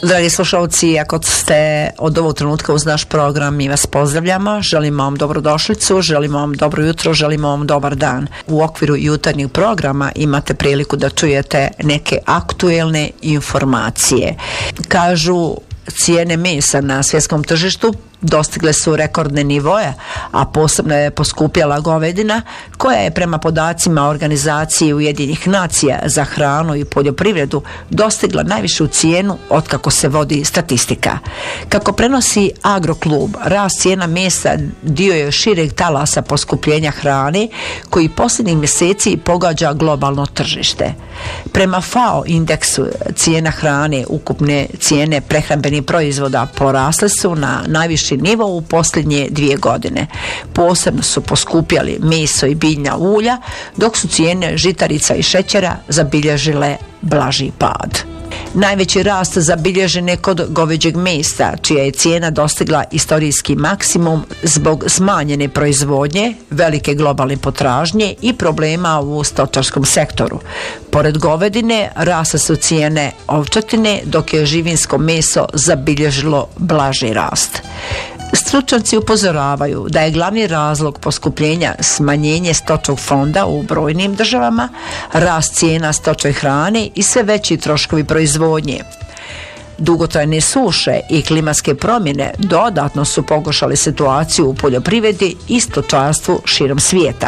Dragi slušalci, ako ste od ovog trenutka uz naš program, mi vas pozdravljamo, želimo vam dobrodošlicu, želimo vam dobro jutro, želimo vam dobar dan. U okviru jutarnjeg programa imate priliku da čujete neke aktuelne informacije. Kažu, cijene mesa na svjetskom tržištu dostigle su rekordne nivoje, a posebno je poskupjela govedina, koja je prema podacima Organizacije Ujedinjenih nacija za hranu i poljoprivredu dostigla najvišu cijenu otkako se vodi statistika. Kako prenosi Agroklub, rast cijena mesa dio je šireg talasa poskupljenja hrane koji posljednjih mjeseci pogađa globalno tržište. Prema FAO indeksu cijena hrane, ukupne cijene prehrambenih proizvoda porasle su na najviši nivo u posljednje 2 godine. Posebno su poskupjali meso i biljna ulja, dok su cijene žitarica i šećera zabilježile blaži pad. Najveći rast zabilježen je kod goveđeg mesa, čija je cijena dostigla istorijski maksimum zbog smanjene proizvodnje, velike globalne potražnje i problema u stočarskom sektoru. Pored govedine rasle su cijene ovčetine, dok je živinsko meso zabilježilo blaži rast. Stručnjaci upozoravaju da je glavni razlog poskupljenja smanjenje stočnog fonda u brojnim državama, rast cijena stočne hrane i sve veći troškovi proizvodnje. Dugotrajne suše i klimatske promjene dodatno su pogoršale situaciju u poljoprivredi i stočarstvu širom svijeta.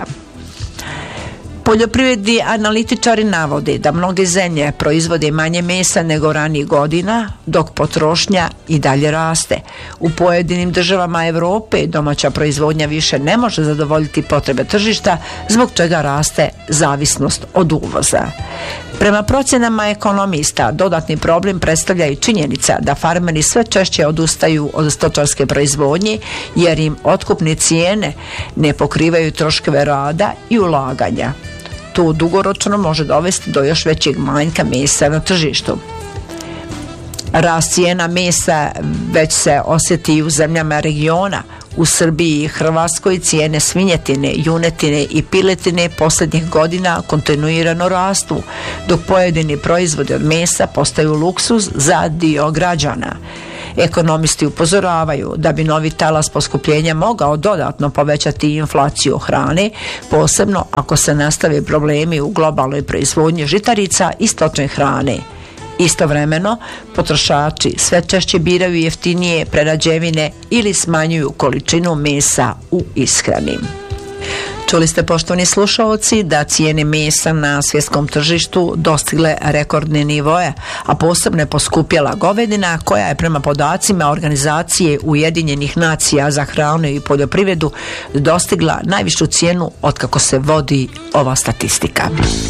Poljoprivredni analitičari navode da mnoge zemlje proizvode manje mesa nego ranijih godina, dok potrošnja i dalje raste. U pojedinim državama Europe domaća proizvodnja više ne može zadovoljiti potrebe tržišta, zbog čega raste zavisnost od uvoza. Prema procjenama ekonomista, dodatni problem predstavlja i činjenica da farmeri sve češće odustaju od stočarske proizvodnje jer im otkupne cijene ne pokrivaju troškove rada i ulaganja. To dugoročno može dovesti do još većeg manjka mesa na tržištu. Rast cijena mesa već se osjeti i u zemljama regiona. U Srbiji i Hrvatskoj cijene svinjetine, junetine i piletine posljednjih godina kontinuirano rastu, dok pojedini proizvodi od mesa postaju luksuz za dio građana. Ekonomisti upozoravaju da bi novi talas poskupljenja mogao dodatno povećati inflaciju hrane, posebno ako se nastave problemi u globalnoj proizvodnji žitarica i stočne hrane. Istovremeno, potrošači sve češće biraju jeftinije prerađevine ili smanjuju količinu mesa u ishrani. Čuli ste, poštovani slušalci, da cijene mesa na svjetskom tržištu dostigle rekordne nivoje, a posebno je poskupjela govedina, koja je prema podacima Organizacije Ujedinjenih nacija za hranu i poljoprivredu dostigla najvišu cijenu otkako se vodi ova statistika.